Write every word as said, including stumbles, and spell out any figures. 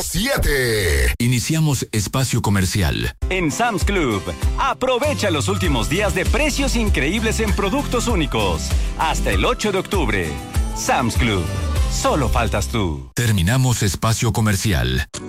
siete. Iniciamos espacio comercial. En Sam's Club, aprovecha los últimos días de precios increíbles en productos únicos. Hasta el ocho de octubre. Sam's Club. Solo faltas tú. Terminamos espacio comercial.